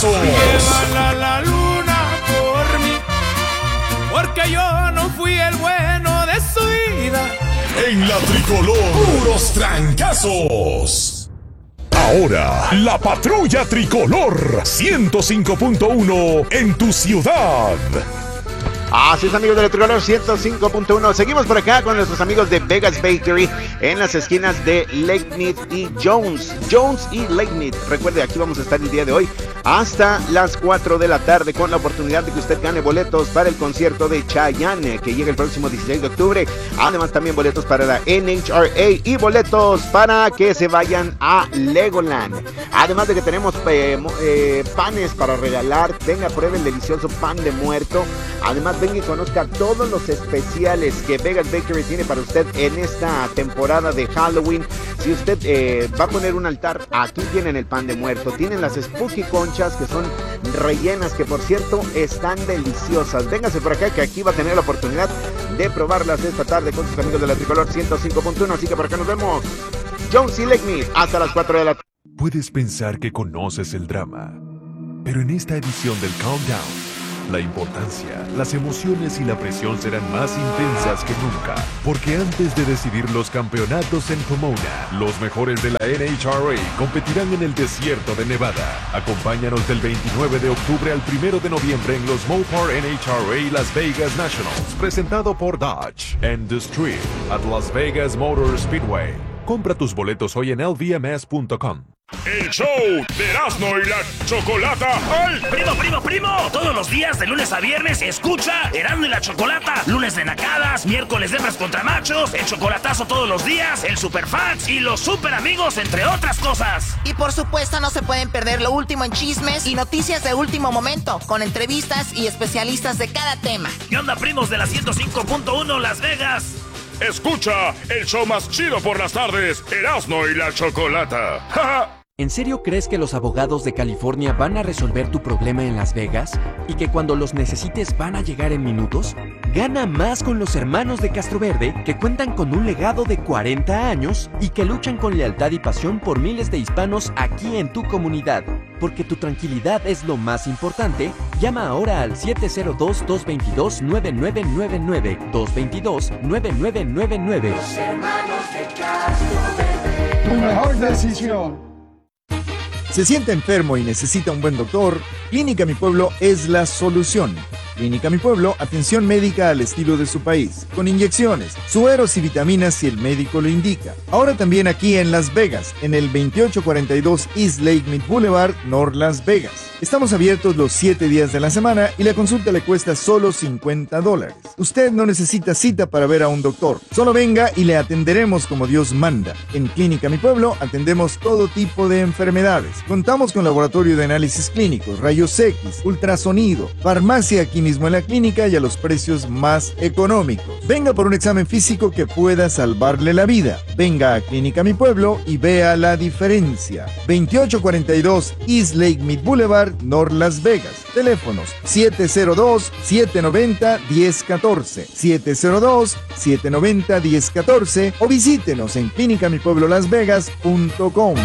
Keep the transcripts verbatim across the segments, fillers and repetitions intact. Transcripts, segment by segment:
trancazos. Llevan a la luna por mí, porque yo no fui el bueno de su vida. En la tricolor, puros trancazos. Ahora, la patrulla tricolor ciento cinco punto uno en tu ciudad. Así es, amigos de la Tricolor ciento cinco punto uno. Seguimos por acá con nuestros amigos de Vegas Bakery en las esquinas de Lake Mead y Jones. Jones y Lake Mead. Recuerde, aquí vamos a estar el día de hoy hasta las cuatro de la tarde con la oportunidad de que usted gane boletos para el concierto de Chayanne que llega el próximo dieciséis de octubre. Además, también boletos para la N H R A y boletos para que se vayan a Legoland. Además de que tenemos eh, eh, panes para regalar. Venga, pruebe el delicioso pan de muerto. Además, venga y conozca todos los especiales que Vegas Bakery tiene para usted en esta temporada de Halloween. Si usted eh, va a poner un altar, aquí tienen el pan de muerto. Tienen las Spooky Conchas, que son rellenas, que por cierto están deliciosas. Véngase por acá, que aquí va a tener la oportunidad de probarlas esta tarde con sus amigos de la Tricolor ciento cinco punto uno. Así que por acá nos vemos. Jones y Lake Mead, hasta las cuatro de la tarde. Puedes pensar que conoces el drama, pero en esta edición del Countdown, la importancia, las emociones y la presión serán más intensas que nunca, porque antes de decidir los campeonatos en Pomona, los mejores de la N H R A competirán en el desierto de Nevada. Acompáñanos del veintinueve de octubre al primero de noviembre en los Mopar N H R A Las Vegas Nationals, presentado por Dodge and The Strip at Las Vegas Motor Speedway. Compra tus boletos hoy en L V M S punto com. El show de Erasmo y la Chocolata. ¡Ay! Primo, primo, primo. Todos los días, de lunes a viernes, escucha Erasmo y la Chocolata. Lunes de nacadas, miércoles de hembras contra machos, el chocolatazo todos los días, el superfans y los super amigos, entre otras cosas. Y por supuesto no se pueden perder lo último en chismes y noticias de último momento, con entrevistas y especialistas de cada tema. ¿Qué onda, primos de la ciento cinco punto uno Las Vegas? Escucha el show más chido por las tardes, Erasmo y la Chocolata. ¡Ja! ¿En serio crees que los abogados de California van a resolver tu problema en Las Vegas? ¿Y que cuando los necesites van a llegar en minutos? Gana más con los hermanos de Castroverde, que cuentan con un legado de cuarenta años y que luchan con lealtad y pasión por miles de hispanos aquí en tu comunidad. Porque tu tranquilidad es lo más importante, llama ahora al siete cero dos, dos dos dos, nueve nueve nueve nueve, dos dos dos, nueve nueve nueve nueve. Los hermanos de Castroverde. Tu mejor decisión. ¿Se siente enfermo y necesita un buen doctor? Clínica Mi Pueblo es la solución. Clínica Mi Pueblo, atención médica al estilo de su país, con inyecciones, sueros y vitaminas si el médico lo indica. Ahora también aquí en Las Vegas, en el veintiocho cuarenta y dos East Lake Mead Boulevard, North Las Vegas. Estamos abiertos los siete días de la semana y la consulta le cuesta solo cincuenta dólares. Usted no necesita cita para ver a un doctor. Solo venga y le atenderemos como Dios manda. En Clínica Mi Pueblo atendemos todo tipo de enfermedades. Contamos con laboratorio de análisis clínicos, rayos X, ultrasonido, farmacia aquí mismo en la clínica y a los precios más económicos. Venga por un examen físico que pueda salvarle la vida. Venga a Clínica Mi Pueblo y vea la diferencia. veintiocho cuarenta y dos East Lake Mead Boulevard, North Las Vegas. Teléfonos siete cero dos, siete nueve cero, uno cero uno cuatro, siete cero dos, siete nueve cero, uno cero uno cuatro o visítenos en clínica mi pueblo las vegas punto com.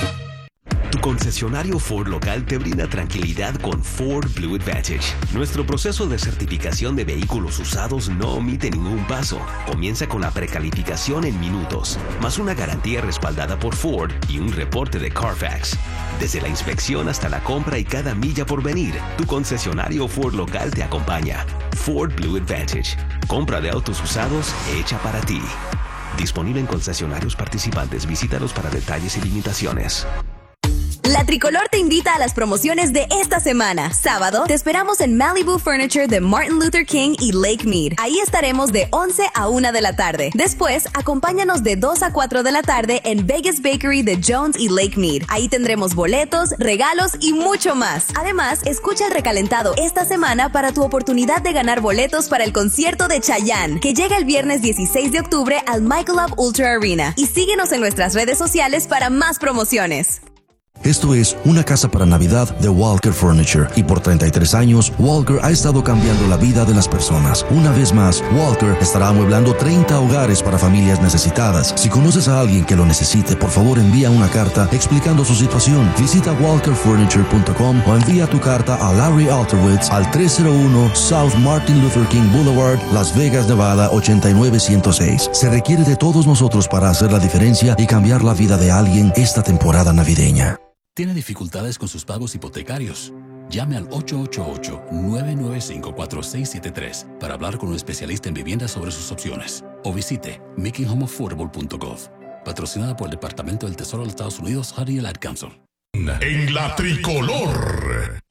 Tu concesionario Ford local te brinda tranquilidad con Ford Blue Advantage. Nuestro proceso de certificación de vehículos usados no omite ningún paso. Comienza con la precalificación en minutos, más una garantía respaldada por Ford y un reporte de Carfax. Desde la inspección hasta la compra y cada milla por venir, tu concesionario Ford local te acompaña. Ford Blue Advantage. Compra de autos usados hecha para ti. Disponible en concesionarios participantes. Visítalos para detalles y limitaciones. La Tricolor te invita a las promociones de esta semana. Sábado, te esperamos en Malibu Furniture de Martin Luther King y Lake Mead. Ahí estaremos de once a una de la tarde. Después, acompáñanos de dos a cuatro de la tarde en Vegas Bakery de Jones y Lake Mead. Ahí tendremos boletos, regalos y mucho más. Además, escucha el recalentado esta semana para tu oportunidad de ganar boletos para el concierto de Chayanne, que llega el viernes dieciséis de octubre al Michelob Ultra Arena. Y síguenos en nuestras redes sociales para más promociones. Esto es una casa para Navidad de Walker Furniture y por treinta y tres años Walker ha estado cambiando la vida de las personas. Una vez más, Walker estará amueblando treinta hogares para familias necesitadas. Si conoces a alguien que lo necesite, por favor envía una carta explicando su situación. Visita walker furniture punto com o envía tu carta a Larry Alterwitz al trescientos uno South Martin Luther King Boulevard, Las Vegas, Nevada ochenta y nueve ciento seis. Se requiere de todos nosotros para hacer la diferencia y cambiar la vida de alguien esta temporada navideña. ¿Tiene dificultades con sus pagos hipotecarios? Llame al ocho ocho ocho, nueve nueve cinco, cuatro seis siete tres para hablar con un especialista en viviendas sobre sus opciones. O visite making home affordable punto gov. Patrocinada por el Departamento del Tesoro de los Estados Unidos, Honey Ad Council. En la tricolor.